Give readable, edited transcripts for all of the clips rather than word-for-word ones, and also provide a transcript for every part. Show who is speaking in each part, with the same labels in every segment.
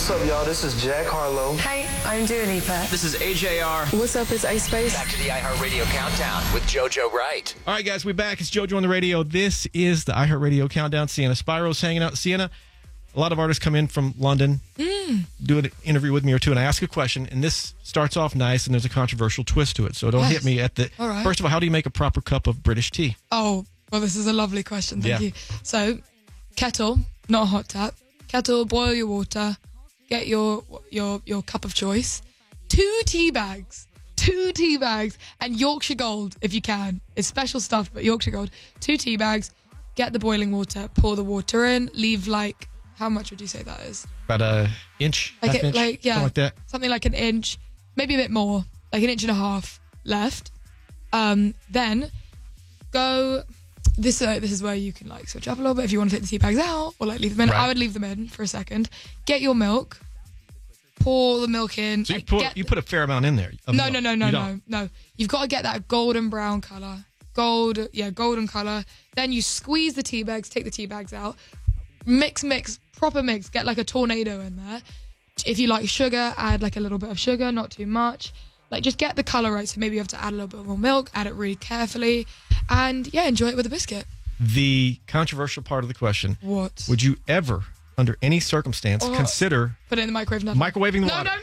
Speaker 1: What's up, y'all? This is Jack Harlow.
Speaker 2: Hey, I'm Dua Lipa.
Speaker 3: This is AJR.
Speaker 2: What's up, it's Ice Spice.
Speaker 4: Back to the iHeartRadio Countdown with JoJo Wright.
Speaker 5: All right, guys, we're back. It's JoJo on the radio. This is the iHeartRadio Countdown. Sienna Spiro's hanging out. Sienna, a lot of artists come in from London, do an interview with me or two, and I ask a question, and this starts off nice, and there's a controversial twist to it. So don't hit me at the...
Speaker 6: All right.
Speaker 5: First of all, how do you make a proper cup of British tea?
Speaker 6: Oh, well, this is a lovely question. Thank you. So, kettle, not a hot tap. Kettle, boil your water, get your cup of choice. 2 tea bags, and Yorkshire Gold, if you can. It's special stuff, but Yorkshire Gold. 2 tea bags, get the boiling water, pour the water in, leave like... How much would you say that is?
Speaker 5: About an inch, half inch, something like that.
Speaker 6: Something like an inch, maybe a bit more, like an inch and a half left. Then go... This is where you can like switch up a little bit if you want to take the tea bags out or like leave them in.
Speaker 5: Right.
Speaker 6: I would leave them in for a second. Get your milk, pour the milk in.
Speaker 5: So you put a fair amount in there.
Speaker 6: No. You've got to get that golden brown colour. Golden colour. Then you squeeze the tea bags, take the tea bags out. Mix, proper mix. Get like a tornado in there. If you like sugar, add like a little bit of sugar, not too much. Like just get the colour right. So maybe you have to add a little bit more milk, add it really carefully. And yeah, enjoy it with a biscuit.
Speaker 5: The controversial part of the question.
Speaker 6: What?
Speaker 5: Would you ever, under any circumstance, consider...
Speaker 6: Put it in the microwave.
Speaker 5: Microwaving the water?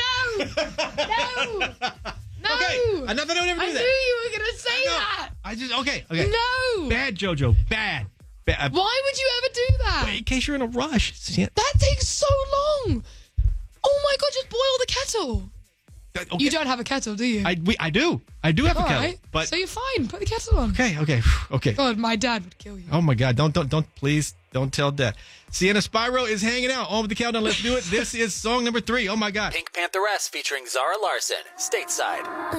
Speaker 6: No.
Speaker 5: Okay, I never do
Speaker 6: I
Speaker 5: that.
Speaker 6: knew you were going to say that.
Speaker 5: Okay.
Speaker 6: No.
Speaker 5: Bad, JoJo, bad.
Speaker 6: Why would you ever do that?
Speaker 5: In case you're in a rush.
Speaker 6: That takes so long. Oh my God, just boil the kettle.
Speaker 5: Okay.
Speaker 6: You don't have a kettle, do you?
Speaker 5: I do. I do have a kettle.
Speaker 6: Right.
Speaker 5: But
Speaker 6: so you're fine. Put the kettle on.
Speaker 5: Okay.
Speaker 6: God, my dad would kill you.
Speaker 5: Oh my God! Don't please don't tell Dad. Sienna Spyro is hanging out on with the countdown. Let's do it. This is song number 3. Oh my God!
Speaker 4: Pink Pantheress featuring Zara Larsson, Stateside.